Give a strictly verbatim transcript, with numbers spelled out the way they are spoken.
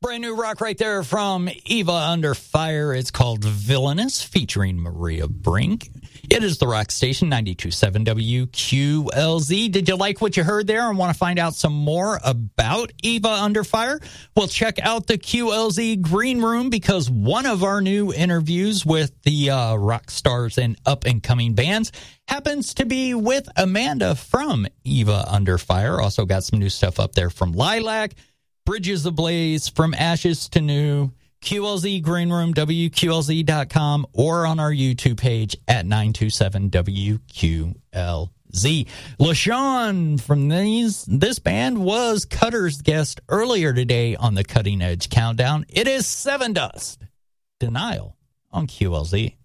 Brand new rock right there from Eva Under Fire. It's called Villainous, featuring Maria Brink. It is the rock station, ninety-two point seven W Q L Z. Did you like what you heard there and want to find out some more about Eva Under Fire? Well, check out the Q L Z Green Room, because one of our new interviews with the uh, rock stars and up-and-coming bands happens to be with Amanda from Eva Under Fire. Also got some new stuff up there from Lilac, Bridges Ablaze, From Ashes to New, Q L Z Green Room, W Q L Z dot com, or on our YouTube page at nine two seven W Q L Z. LaShawn from these, this band was Cutter's guest earlier today on the Cutting Edge Countdown. It is Seven Dust, Denial on Q L Z.